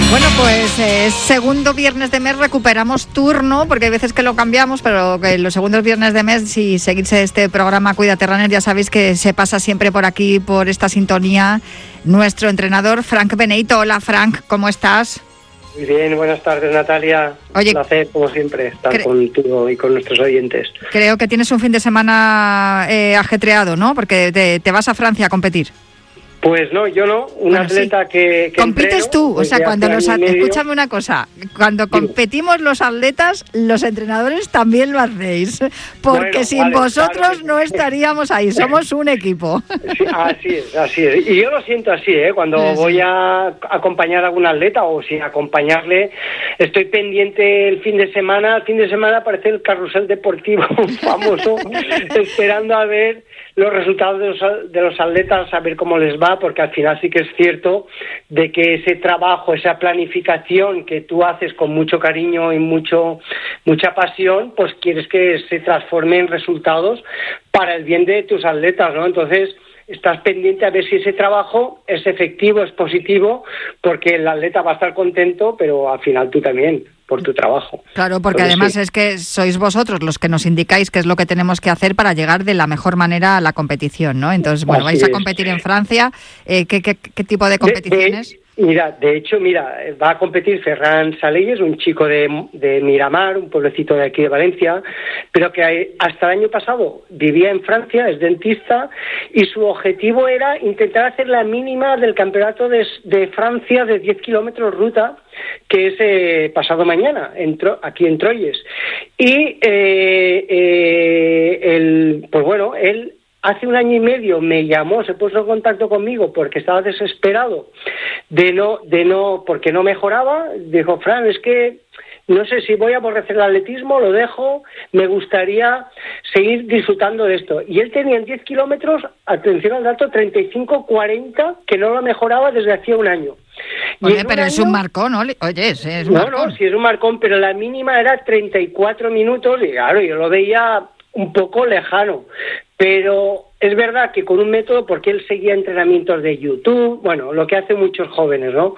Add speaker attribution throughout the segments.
Speaker 1: Bueno, pues segundo viernes de mes recuperamos turno, porque hay veces que lo cambiamos, pero que los segundos viernes de mes, si seguís este programa Cuídate Runner, ya sabéis que se pasa siempre por aquí, por esta sintonía, nuestro entrenador Frank Benedito. Hola Frank, ¿cómo estás?
Speaker 2: Muy bien, buenas tardes Natalia.
Speaker 1: Oye,
Speaker 2: un placer como siempre estar contigo y con nuestros oyentes.
Speaker 1: Creo que tienes un fin de semana ajetreado, ¿no? Porque te vas a Francia a competir.
Speaker 2: Pues no, yo no. Atleta que
Speaker 1: compites
Speaker 2: entreno,
Speaker 1: tú, o sea, cuando escúchame una cosa, cuando
Speaker 2: Digo.
Speaker 1: Competimos los atletas, los entrenadores también lo hacéis, porque
Speaker 2: bueno,
Speaker 1: sin vosotros
Speaker 2: claro
Speaker 1: no estaríamos ahí, somos un equipo.
Speaker 2: Sí, así es. Y yo lo siento así, cuando voy a acompañar a algún atleta o sin acompañarle, estoy pendiente el fin de semana. El fin de semana parece el carrusel deportivo famoso, esperando a ver los resultados de los atletas, a ver cómo les va, porque al final sí que es cierto de que ese trabajo, esa planificación que tú haces con mucho cariño y mucha pasión, pues quieres que se transforme en resultados para el bien de tus atletas, ¿no? Entonces estás pendiente a ver si ese trabajo es efectivo, es positivo, porque el atleta va a estar contento, pero al final tú también, por tu trabajo.
Speaker 1: Claro, porque
Speaker 2: entonces,
Speaker 1: además es que sois vosotros los que nos indicáis qué es lo que tenemos que hacer para llegar de la mejor manera a la competición, ¿no? Entonces, bueno, vais a competir en Francia. ¿Qué tipo de competiciones?
Speaker 2: De hecho, va a competir Ferran Salelles, un chico de Miramar, un pueblecito de aquí de Valencia, pero que hasta el año pasado vivía en Francia, es dentista, y su objetivo era intentar hacer la mínima del campeonato de Francia de 10 kilómetros ruta, que es pasado mañana, aquí en Troyes. Y él hace 1 año y medio me llamó, se puso en contacto conmigo porque estaba desesperado porque no mejoraba. Dijo, Fran, es que no sé si voy a aborrecer el atletismo, lo dejo, me gustaría seguir disfrutando de esto. Y él tenía en 10 kilómetros, atención al dato, 35-40, que no lo mejoraba desde hacía 1 año.
Speaker 1: Oye, pero es un marcón, ¿no? Oye, es un marcón.
Speaker 2: No, sí es un marcón, pero la mínima era 34 minutos y claro, yo lo veía un poco lejano. Pero es verdad que con un método, porque él seguía entrenamientos de YouTube, bueno, lo que hacen muchos jóvenes, ¿no?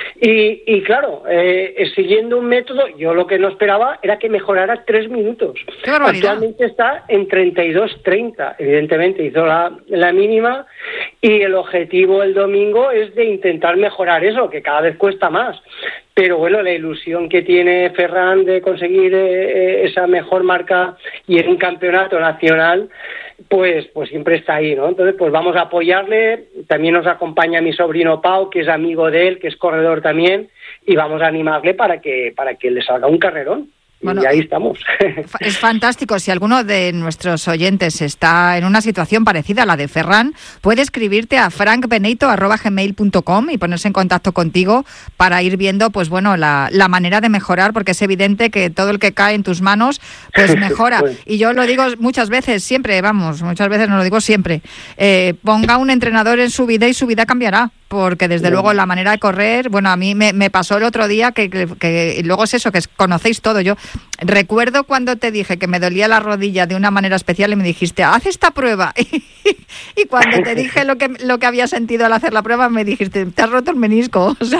Speaker 2: Y claro, siguiendo un método, yo lo que no esperaba era que mejorara 3 minutos.
Speaker 1: ¡Qué barbaridad!
Speaker 2: Actualmente está en 32-30, evidentemente hizo la mínima, y el objetivo el domingo es de intentar mejorar eso, que cada vez cuesta más. Pero bueno, la ilusión que tiene Ferran de conseguir esa mejor marca y en un campeonato nacional, pues siempre está ahí, ¿no? Entonces, pues vamos a apoyarle. También nos acompaña mi sobrino Pau, que es amigo de él, que es corredor también, y vamos a animarle para que le salga un carrerón. Bueno, y ahí estamos.
Speaker 1: Es fantástico. Si alguno de nuestros oyentes está en una situación parecida a la de Ferran, puede escribirte a frankbenito@gmail.com y ponerse en contacto contigo para ir viendo, pues bueno, la manera de mejorar, porque es evidente que todo el que cae en tus manos, pues mejora. Bueno. Y yo lo digo muchas veces, muchas veces no lo digo siempre. Ponga un entrenador en su vida y su vida cambiará. Porque desde luego la manera de correr, bueno, a mí me pasó el otro día que luego es eso, que conocéis todo. Yo recuerdo cuando te dije que me dolía la rodilla de una manera especial y me dijiste, haz esta prueba. Y cuando te dije lo que había sentido al hacer la prueba, me dijiste, te has roto el menisco. O sea,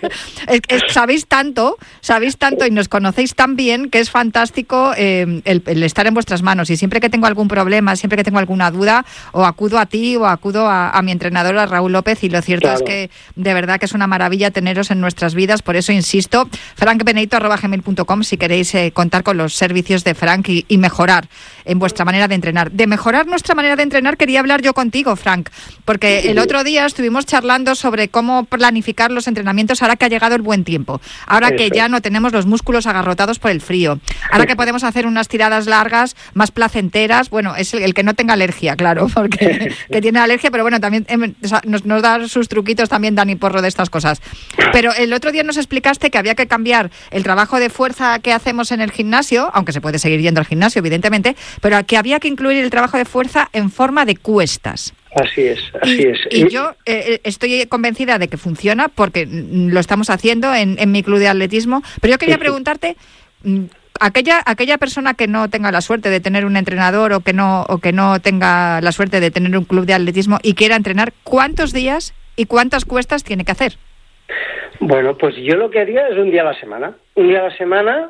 Speaker 1: sabéis tanto y nos conocéis tan bien que es fantástico el estar en vuestras manos. Y siempre que tengo algún problema, siempre que tengo alguna duda, o acudo a ti o acudo a mi entrenador, a Raúl López, y lo cierto es que de verdad que es una maravilla teneros en nuestras vidas. Por eso insisto, frankbenedito@gmail.com si queréis contar con los servicios de Frank y mejorar en vuestra manera de entrenar. De mejorar nuestra manera de entrenar quería hablar yo contigo, Frank, porque el otro día estuvimos charlando sobre cómo planificar los entrenamientos ahora que ha llegado el buen tiempo, ahora que ya no tenemos los músculos agarrotados por el frío, ahora que podemos hacer unas tiradas largas, más placenteras. Bueno, es el que no tenga alergia, claro, porque que tiene alergia, pero bueno, también nos da sus truquitos también Dani Porro de estas cosas. Pero el otro día nos explicaste que había que cambiar el trabajo de fuerza que hacemos en el gimnasio, aunque se puede seguir yendo al gimnasio, evidentemente, pero que había que incluir el trabajo de fuerza en forma de cuestas.
Speaker 2: Así es.
Speaker 1: Y yo estoy convencida de que funciona porque lo estamos haciendo en mi club de atletismo, pero yo quería preguntarte, aquella persona que no tenga la suerte de tener un entrenador o que no tenga la suerte de tener un club de atletismo y quiera entrenar, ¿cuántos días y cuántas cuestas tiene que hacer?
Speaker 2: Bueno, pues yo lo que haría es un día a la semana. Un día a la semana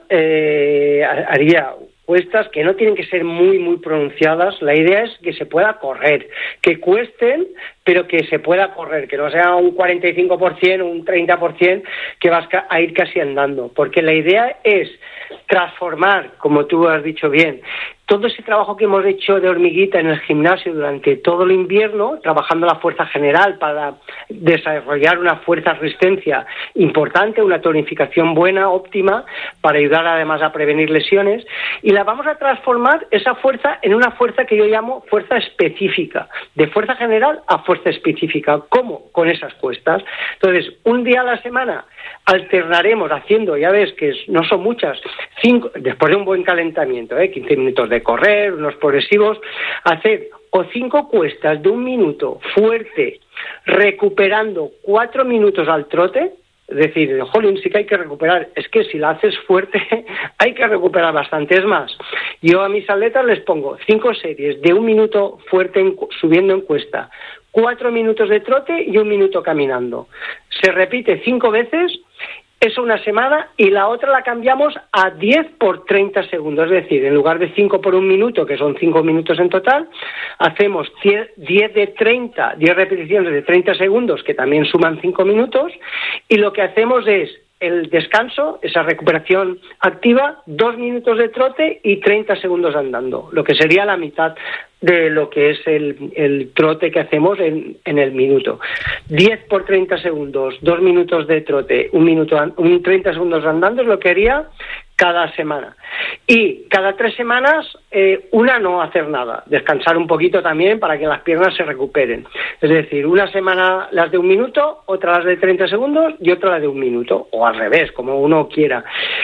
Speaker 2: haría cuestas que no tienen que ser muy, muy pronunciadas. La idea es que se pueda correr, que cuesten, pero que se pueda correr, que no sea un 45%, un 30%, que vas a ir casi andando. Porque la idea es transformar, como tú has dicho bien, todo ese trabajo que hemos hecho de hormiguita en el gimnasio durante todo el invierno, trabajando la fuerza general para desarrollar una fuerza-resistencia importante, una tonificación buena, óptima, para ayudar además a prevenir lesiones, y la vamos a transformar esa fuerza en una fuerza que yo llamo fuerza específica, de fuerza general a fuerza específica. ¿Cómo? Con esas cuestas. Entonces, un día a la semana alternaremos haciendo, ya ves que no son muchas, 5, después de un buen calentamiento, 15 minutos de correr, unos progresivos, hacer o 5 cuestas de 1 minuto fuerte, recuperando 4 minutos al trote. Es decir, jolín, sí que hay que recuperar. Es que si la haces fuerte, hay que recuperar bastantes más. Yo a mis atletas les pongo 5 series de 1 minuto fuerte subiendo en cuesta, 4 minutos de trote y 1 minuto caminando. Se repite 5 veces, eso una semana, y la otra la cambiamos a 10 por 30 segundos. Es decir, en lugar de 5 por 1 minuto, que son 5 minutos en total, hacemos 10 repeticiones de 30 segundos, que también suman 5 minutos, y lo que hacemos es el descanso, esa recuperación activa, 2 minutos de trote y 30 segundos andando, lo que sería la mitad de lo que es el trote que hacemos en el minuto. 10 por 30 segundos, 2 minutos de trote, 30 segundos andando es lo que haría cada semana. Y cada 3 semanas, una no hacer nada, descansar un poquito también para que las piernas se recuperen. Es decir, una semana las de 1 minuto, otra las de 30 segundos y otra las de 1 minuto, o al revés, como uno quiera.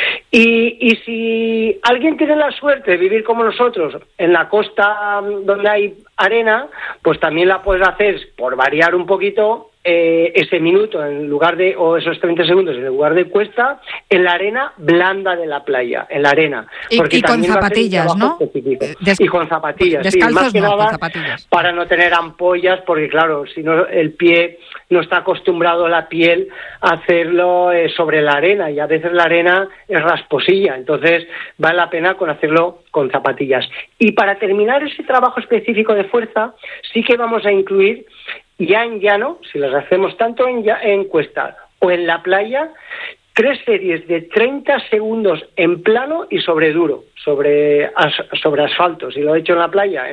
Speaker 2: Y si alguien tiene la suerte de vivir como nosotros, en la costa donde hay arena, pues también la puedes hacer, por variar un poquito, ese minuto en lugar de, o esos 30 segundos en lugar de cuesta, en la arena blanda de la playa, en la arena.
Speaker 1: Y con zapatillas, ¿no?
Speaker 2: Y con zapatillas, sí, más que nada para no tener ampollas, porque claro, si no el pie no está acostumbrado a la piel a hacerlo sobre la arena, y a veces la arena es rasposilla, entonces vale la pena con hacerlo con zapatillas. Y para terminar ese trabajo específico de fuerza, sí que vamos a incluir ya en llano, si las hacemos tanto en cuesta o en la playa, 3 series de 30 segundos en plano y sobre duro, sobre asfalto. Si lo he hecho en la playa,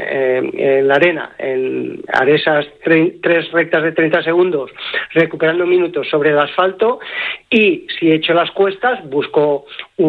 Speaker 2: en la arena, haré esas 3 rectas de 30 segundos, recuperando minutos sobre el asfalto, y si he hecho las cuestas, busco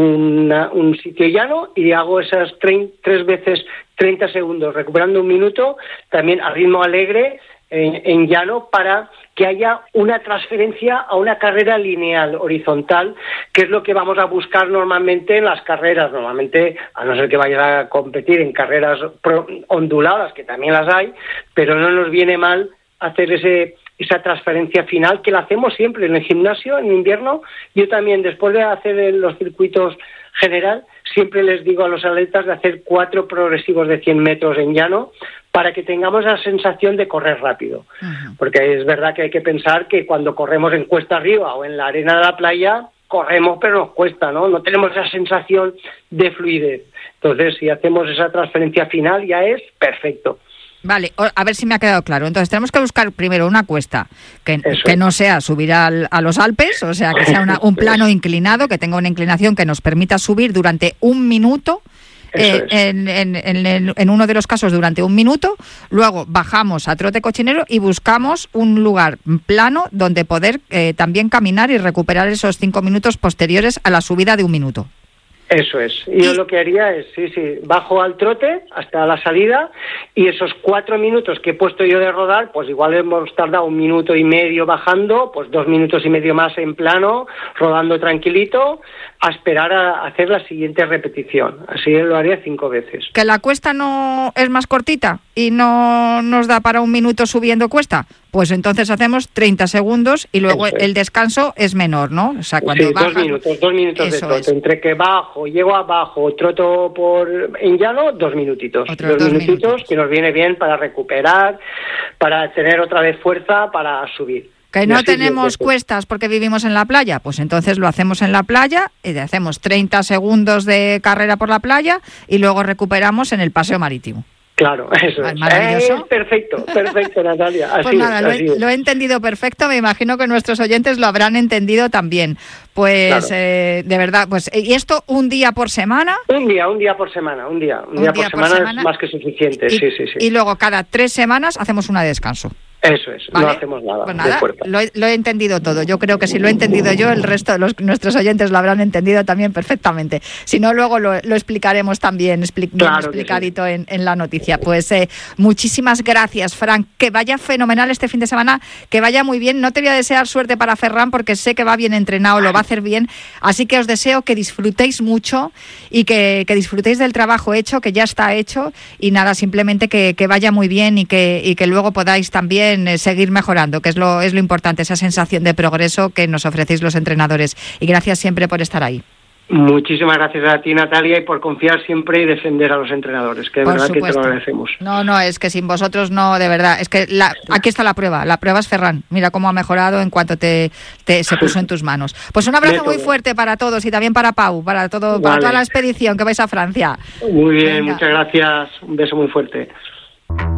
Speaker 2: un sitio llano y hago esas 3 veces 30 segundos, recuperando 1 minuto, también a ritmo alegre, en llano, para que haya una transferencia a una carrera lineal, horizontal, que es lo que vamos a buscar normalmente en las carreras. Normalmente, a no ser que vayas a competir en carreras onduladas, que también las hay, pero no nos viene mal hacer esa transferencia final, que la hacemos siempre en el gimnasio, en invierno. Yo también, después de hacer los circuitos general, siempre les digo a los atletas de hacer 4 progresivos de 100 metros en llano, para que tengamos la sensación de correr rápido. Uh-huh. Porque es verdad que hay que pensar que cuando corremos en cuesta arriba o en la arena de la playa, corremos pero nos cuesta, ¿no? No tenemos esa sensación de fluidez. Entonces, si hacemos esa transferencia final, ya es perfecto.
Speaker 1: Vale, a ver si me ha quedado claro. Entonces tenemos que buscar primero una cuesta que no sea subir a los Alpes, o sea, que sea un plano inclinado, que tenga una inclinación que nos permita subir durante 1 minuto. En uno de los casos durante 1 minuto, luego bajamos a trote cochinero y buscamos un lugar plano donde poder también caminar y recuperar esos 5 minutos posteriores a la subida de 1 minuto.
Speaker 2: Eso es. Yo lo que haría es, bajo al trote hasta la salida, y esos 4 minutos que he puesto yo de rodar, pues igual hemos tardado 1 minuto y medio bajando, pues 2 minutos y medio más en plano, rodando tranquilito, a esperar a hacer la siguiente repetición. Así lo haría 5 veces.
Speaker 1: ¿Que la cuesta no es más cortita y no nos da para 1 minuto subiendo cuesta? Pues entonces hacemos 30 segundos y luego el descanso es menor, ¿no? O sea, cuando bajas,
Speaker 2: 2 minutos de trote. Entre que bajo, llego abajo, troto en llano, 2 minutitos. 2 minutitos que nos viene bien para recuperar, para tener otra vez fuerza para subir.
Speaker 1: Que no tenemos cuestas porque vivimos en la playa, pues entonces lo hacemos en la playa y hacemos 30 segundos de carrera por la playa y luego recuperamos en el paseo marítimo.
Speaker 2: Claro, eso es.
Speaker 1: Maravilloso.
Speaker 2: Perfecto, Natalia. Así
Speaker 1: pues nada,
Speaker 2: es.
Speaker 1: Lo he entendido perfecto, me imagino que nuestros oyentes lo habrán entendido también. Pues claro. De verdad, pues ¿y esto un día por semana?
Speaker 2: Un día por semana, un día por semana es más que suficiente, sí.
Speaker 1: Y luego cada 3 semanas hacemos una de descanso.
Speaker 2: Eso es, ¿vale? No hacemos nada.
Speaker 1: Pues nada, lo he entendido todo. Yo creo que si lo he entendido yo, el resto de nuestros oyentes lo habrán entendido también perfectamente. Si no, luego lo explicaremos también, bien explicadito sí. en la noticia. Pues muchísimas gracias, Frank. Que vaya fenomenal este fin de semana, que vaya muy bien. No te voy a desear suerte para Ferran porque sé que va bien entrenado, lo va a hacer bien. Así que os deseo que disfrutéis mucho y que disfrutéis del trabajo hecho, que ya está hecho. Y nada, simplemente que vaya muy bien y que luego podáis también seguir mejorando, que es lo importante, esa sensación de progreso que nos ofrecéis los entrenadores. Y gracias siempre por estar ahí.
Speaker 2: Muchísimas gracias a ti, Natalia, y por confiar siempre y defender a los entrenadores, que de verdad que te lo agradecemos.
Speaker 1: No, es que sin vosotros no, de verdad, es que aquí está la prueba es Ferran. Mira cómo ha mejorado en cuanto se puso en tus manos. Pues un abrazo muy fuerte para todos y también para Pau, para toda la expedición que vais a Francia.
Speaker 2: Muy bien, venga. Muchas gracias, un beso muy fuerte.